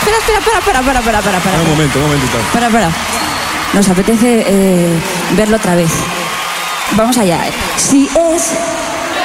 Espera. Un momentito. Para. Nos apetece verlo otra vez. Vamos allá. Si es